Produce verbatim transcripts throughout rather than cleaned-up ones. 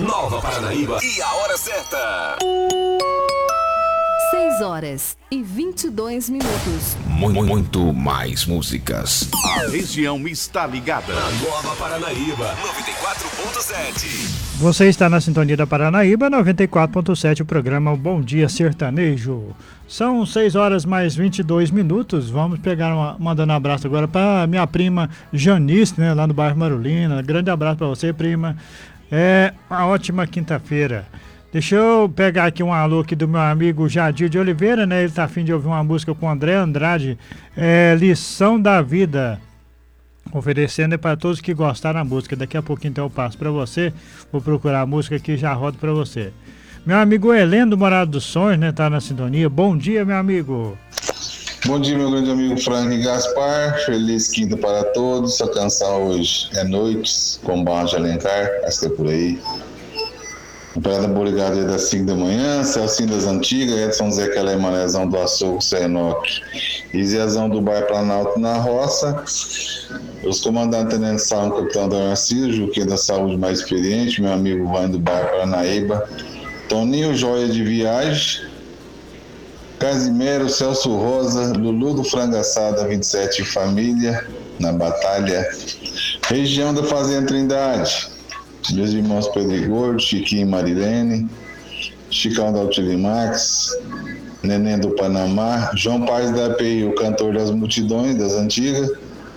Nova Paranaíba e a hora certa. seis horas e vinte e dois minutos. Muito, muito mais músicas. A região está ligada. Na Nova Paranaíba, noventa e quatro ponto sete. Você está na sintonia da Paranaíba, noventa e quatro ponto sete, o programa Bom Dia Sertanejo. São seis horas mais vinte e dois minutos. Vamos pegar uma, mandando um abraço agora para minha prima Janice, né, lá no bairro Marulina. Grande abraço para você, prima. É uma ótima quinta-feira. Deixa eu pegar aqui um alô aqui do meu amigo Jadir de Oliveira, né? Ele tá afim de ouvir uma música com o André Andrade, é Lição da Vida. Oferecendo para todos que gostaram da música. Daqui a pouquinho então eu passo para você. Vou procurar a música aqui e já rodo para você. Meu amigo Heleno do Morado dos Sonhos, né? Tá na sintonia. Bom dia, meu amigo. Bom dia, meu grande amigo Frank Gaspar. Feliz quinta para todos. A canção hoje é Noites, com Barra de Alencar. Acho que é por aí. Parada Borigada das cinco da manhã, Celcinho das Antigas, Edson Zé Calé Manezão do Açougue, Serenoque e Zezão do Bairro Planalto na Roça. Os comandantes Tenente Salmo, Capitão da Narciso, Juquinha da Saúde mais experiente, meu amigo Juan do Bairro Paranaíba, Toninho Joia de Viagem, Casimiro, Celso Rosa, Lulu do Frango Assada vinte e sete Família, na Batalha, região da Fazenda Trindade. Meus irmãos Pedro e Gordo, Chiquinho e Marilene, Chicão da Utilimax, Neném do Panamá, João Paz da A P I, o cantor das multidões, das antigas,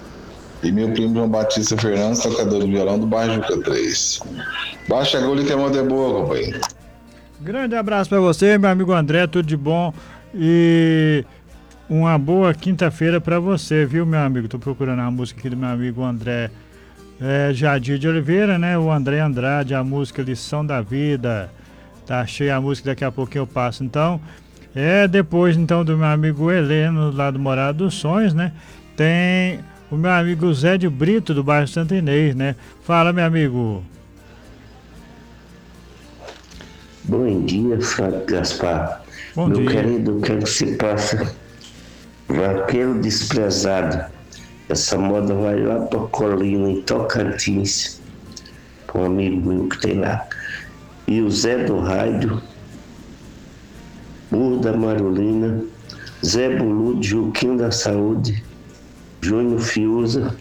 e meu primo João Batista Fernandes, tocador de violão do bairro Juca três. Baixa a agulha que a moda é boa, companheiro. Grande abraço para você, meu amigo André, tudo de bom e uma boa quinta-feira para você, viu, meu amigo? Tô procurando a música aqui do meu amigo André. É, Jadir de Oliveira, né? O André Andrade, a música Lição da Vida. Tá cheia a música, daqui a pouquinho eu passo. Então, é depois então do meu amigo Heleno, lá do Morado dos Sonhos, né? Tem o meu amigo Zé de Brito, do bairro Santo Inês, né? Fala, meu amigo. Bom dia, Frank Gaspar. Bom meu dia. querido, o que é que se passa? Vaqueiro desprezado. Essa moda vai lá para Colina, em Tocantins, com um amigo meu que tem lá. E o Zé do Rádio, Burro da Marulina, Zé Buludo, Juquinho da Saúde, Júnior Fiuza,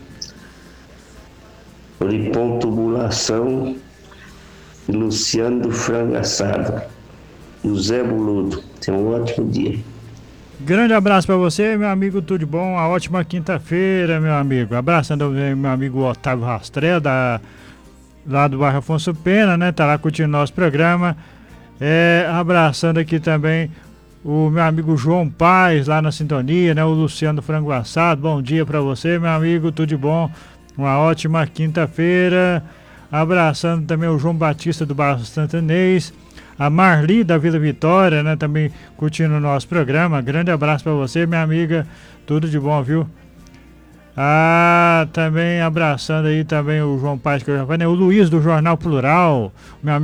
Lipão Tubulação e Luciano do Frango Assado. E o Zé Buludo. Tenha um ótimo dia. Grande abraço para você, meu amigo, tudo de bom, uma ótima quinta-feira, meu amigo. Abraçando meu amigo Otávio Rastré, da, lá do bairro Afonso Pena, né? Tá lá curtindo nosso programa. É, abraçando aqui também o meu amigo João Paz, lá na sintonia, né? O Luciano Frango Assado, bom dia para você, meu amigo, tudo de bom, uma ótima quinta-feira. Abraçando também o João Batista do bairro Santo Inês. A Marli da Vila Vitória, né, também curtindo o nosso programa. Grande abraço para você, minha amiga. Tudo de bom, viu? Ah, também abraçando aí também o João Paz, que eu já falei, né? O Luiz do Jornal Plural, meu amigo.